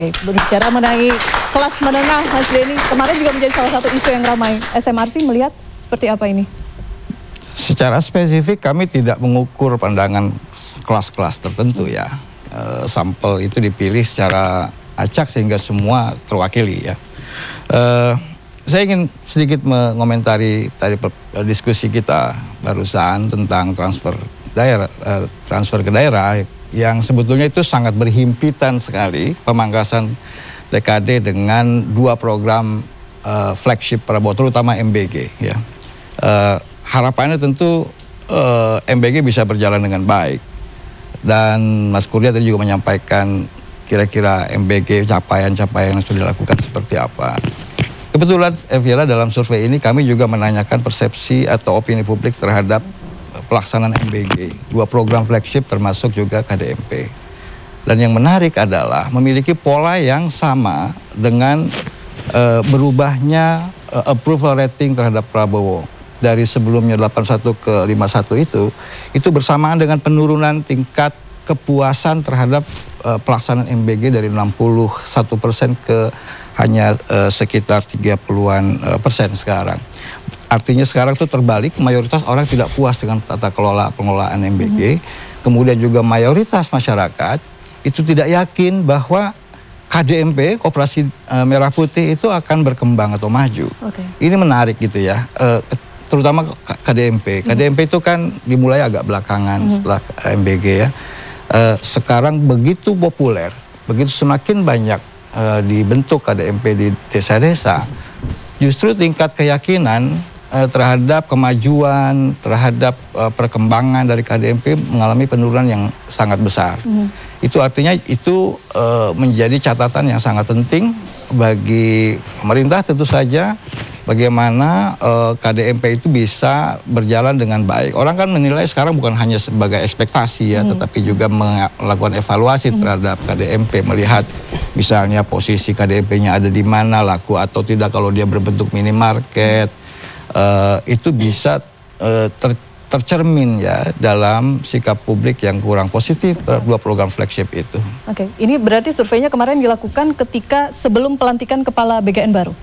Berbicara mengenai kelas menengah, Mas Denny, kemarin juga menjadi salah satu isu yang ramai. SMRC melihat seperti apa ini? Secara spesifik kami tidak mengukur pandangan kelas-kelas tertentu ya. Sampel itu dipilih secara acak sehingga semua terwakili ya. Saya ingin sedikit mengomentari tadi diskusi kita barusan tentang transfer ke daerah yang sebetulnya itu sangat berhimpitan sekali, pemangkasan TKD dengan dua program flagship Prabowo, terutama MBG ya. Harapannya tentu MBG bisa berjalan dengan baik, dan Mas Kurnia tadi juga menyampaikan kira-kira MBG capaian-capaian yang sudah dilakukan seperti apa. Kebetulan Elvira, dalam survei ini kami juga menanyakan persepsi atau opini publik terhadap pelaksanaan MBG, dua program flagship termasuk juga KDMP. Dan yang menarik adalah memiliki pola yang sama dengan berubahnya approval rating terhadap Prabowo. Dari sebelumnya 81 ke 51 itu bersamaan dengan penurunan tingkat kepuasan terhadap pelaksanaan MBG dari 61% ke hanya sekitar 30-an persen sekarang. Artinya sekarang itu terbalik, mayoritas orang tidak puas dengan tata kelola pengelolaan MBG. Kemudian juga mayoritas masyarakat itu tidak yakin bahwa KDMP, Koperasi Merah Putih itu akan berkembang atau maju. Ini menarik gitu ya, terutama KDMP. KDMP itu kan dimulai agak belakangan setelah MBG ya. Sekarang begitu populer, begitu semakin banyak dibentuk KDMP di desa-desa, justru tingkat keyakinan terhadap kemajuan, terhadap perkembangan dari KDMP mengalami penurunan yang sangat besar. Itu artinya itu menjadi catatan yang sangat penting bagi pemerintah tentu saja, bagaimana KDMP itu bisa berjalan dengan baik. Orang kan menilai sekarang bukan hanya sebagai ekspektasi ya, tetapi juga melakukan evaluasi terhadap KDMP, melihat misalnya posisi KDMP-nya ada di mana, laku atau tidak kalau dia berbentuk minimarket. Itu bisa tercermin ya dalam sikap publik yang kurang positif terhadap dua program flagship itu. Ini berarti surveinya kemarin dilakukan ketika sebelum pelantikan kepala BGN baru?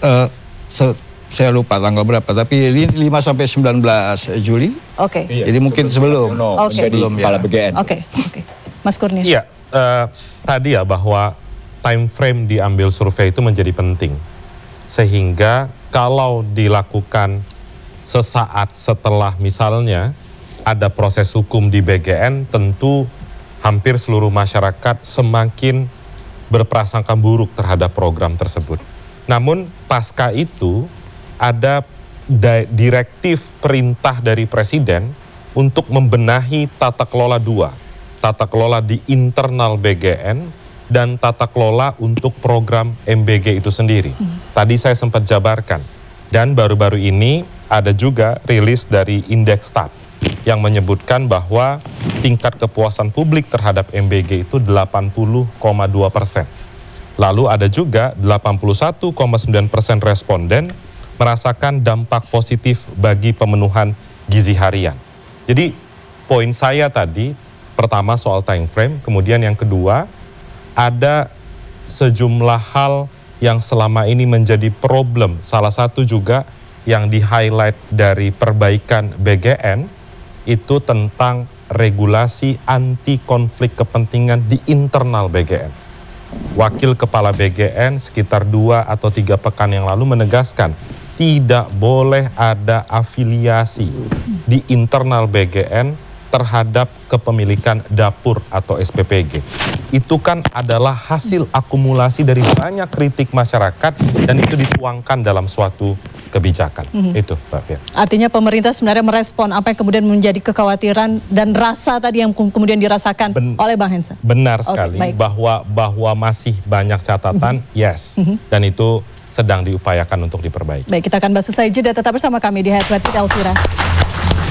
Saya lupa tanggal berapa, tapi 5 sampai 19 Juli. Iya, jadi mungkin sebelum sebelum kepala BGN. Mas Kurnia. Iya, tadi ya bahwa time frame diambil survei itu menjadi penting. Sehingga kalau dilakukan sesaat setelah misalnya ada proses hukum di BGN, tentu hampir seluruh masyarakat semakin berprasangka buruk terhadap program tersebut. Namun pasca itu ada direktif perintah dari Presiden untuk membenahi tata kelola dua. Tata kelola di internal BGN dan tata kelola untuk program MBG itu sendiri. Tadi saya sempat jabarkan. Dan baru-baru ini ada juga rilis dari Indekstat yang menyebutkan bahwa tingkat kepuasan publik terhadap MBG itu 80,2%. Lalu ada juga 81,9% responden merasakan dampak positif bagi pemenuhan gizi harian. Jadi poin saya tadi, pertama soal time frame, kemudian yang kedua, ada sejumlah hal yang selama ini menjadi problem. Salah satu juga yang di-highlight dari perbaikan BGN itu tentang regulasi anti konflik kepentingan di internal BGN. Wakil Kepala BGN sekitar 2 atau 3 pekan yang lalu menegaskan tidak boleh ada afiliasi di internal BGN terhadap kepemilikan dapur atau SPPG. Itu kan adalah hasil akumulasi dari banyak kritik masyarakat dan itu dituangkan dalam suatu kebijakan. Itu, Mbak Fia. Artinya pemerintah sebenarnya merespon apa yang kemudian menjadi kekhawatiran dan rasa tadi yang kemudian dirasakan oleh Bang Hensa. Benar sekali, bahwa masih banyak catatan, yes, dan itu sedang diupayakan untuk diperbaiki. Baik, kita akan bahas usai jeda, tetap bersama kami di Head to Head with Elvira.